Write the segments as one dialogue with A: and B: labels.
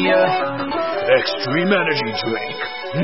A: Extreme energy drink.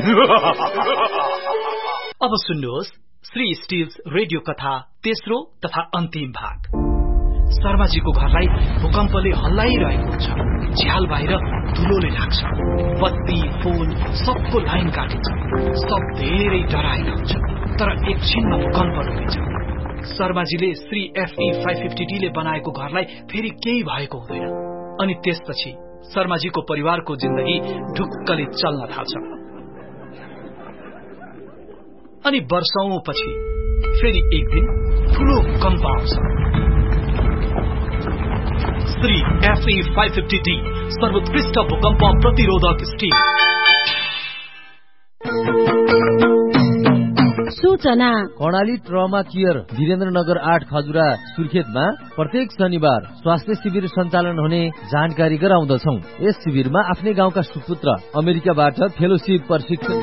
B: अब सुन्नुहोस् Shri stills radio कथा तेस्रो तथा अन्तिम भाग। शर्माजीको घरलाई भूकम्पले हल्लाइरहेको हुन्छ। झ्याल बाहिर धुलोले ढाक्छ। बत्ती फोन सबको लाइन काटिन्छ। सब धेरै डराएका हुन्छ। तर एकछिनमा भूकम्प रोकिन्छ। शर्माजीले श्री FE 550D ले बनाएको घरलाई फेरि केही भएको हुँदैन। अनि त्यसपछि शर्माजीको परिवारको जिन्दगी ढुक्कले चल्न थाल्छ। अनि वर्षौंपछि फेरि एक दिन ठूलो भूकम्प आउँछ। श्री FE 550D सर्वोत्कृष्ट भूकम्प प्रतिरोधक स्टिल।
C: सूचना
D: कर्णाली ट्रमा केयर वीरेन्द्रनगर 8 खजुरा सुर्खेतमा प्रत्येक शनिबार स्वास्थ्य शिविर सञ्चालन हुने जानकारी गराउँदछौं। यस शिविरमा आफ्नै गाउँका सुपुत्र अमेरिकाबाट फेलोशिप प्रशिक्षण।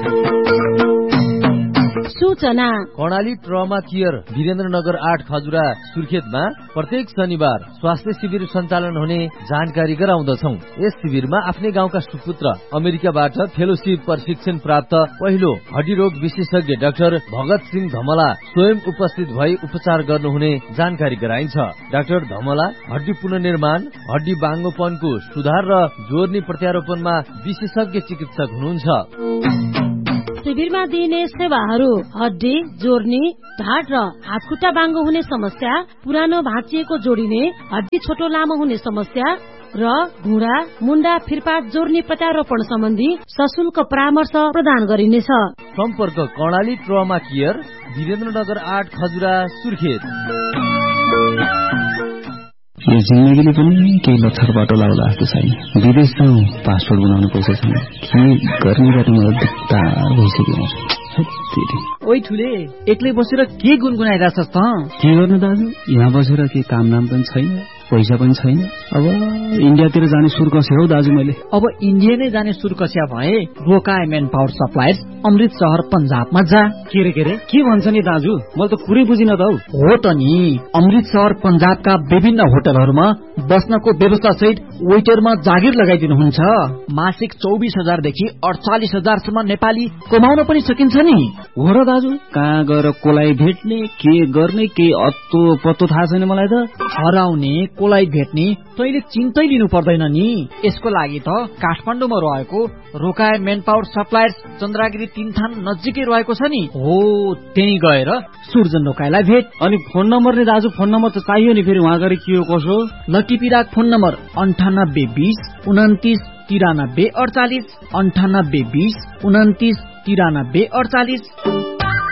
C: सूचना
D: कर्णाली ट्रमा केयर वीरेन्द्रनगर 8 खजुरा सुर्खेतमा प्रत्येक शनिबार स्वास्थ्य शिविर सञ्चालन हुने जानकारी गराउँदछौं। यस शिविरमा आफ्नै गाउँका सुपुत्र अमेरिकाबाट फेलोशिप प्रशिक्षण प्राप्त पहिलो हड्डी रोग विशेषज्ञ डाक्टर भगत सिंह धमला स्वयं उपस्थित भई उपचार गर्नुहुने जानकारी गराइन्छ। डाक्टर धमला हड्डी पुनर्निर्माण, हड्डी बाङ्गोपनको सुधार र जोर्नी प्रत्यारोपणमा विशेषज्ञ चिकित्सक हुनुहुन्छ।
C: शिविरमा दिइने सेवाहरू हड्डी जोर्नी, ढाड र हातखुट्टा बाङ्गो हुने समस्या, पुरानो भाँचिएको जोडिने, हड्डी छोटो लामो हुने समस्या र घुँडा मुन्डा फिरपात जोर्नी प्रत्यारोपण सम्बन्धी सशुल्क परामर्श प्रदान गरिनेछ।
D: सम्पर्क कर्णाली ट्रमा केयर वीरेन्द्रनगर 8 खजुरा सुर्खेत।
E: यो जिन्दगीले पनि केही लक्षर बाटो लाउला जस्तो छैन। विदेश जाउँ, पासपोर्ट बनाउनु पैसा छैन। के गर्नेबाट मलाई दिक्दार भइसक्यो।
F: ओइ ठुले, एक्लै बसेर के गुनगुनाइरहेछस् त?
E: के गर्नु दाजु, यहाँ बसेर के काम नाम पनि छैन, पैसा पनि छैन। अब इन्डियातिर जाने सुर कस्यो हौ दाजु मैले।
F: अब इन्डिया नै जाने सुर कस्या भए रोकाए मेन पावर सप्लायर्स अमृत शहर पंजाबमा जा।
E: के भन्छ नि दाजु, मैले त कुरै बुझिन त हौ।
F: हो त नि, अमृत शहर पंजाबका विभिन्न होटलहरूमा बस्नको व्यवस्था सहित वेटरमा जागिर लगाइदिनुहुन्छ। मासिक 24,000 देखि 48,000 सम्म नेपाली कमाउन पनि सकिन्छ नि।
E: हो र दाजु, कहाँ गएर कोलाई भेट्ने, के गर्ने, के अत्तो पत्तो थाहा छैन मलाई त।
F: हराउने कोलाई भेट्ने तैले चिन्तै लिनु पर्दैन नि। यसको लागि त काठमाडौँमा रहेको रोकाए मेन पावर सप्लायर्स चन्द्रागिरी 3 थान नजिकै रहेको छ नि। हो, त्यही गएर सुर्जन रोकाएलाई भेट।
E: अनि फोन नम्बर नि दाजु, फोन नम्बर त चाहियो नि फेरि वहाँ गएर के हो कसो।
F: लटिपिराक फोन नम्बर 9820 29 93 48 9820 29 93 48।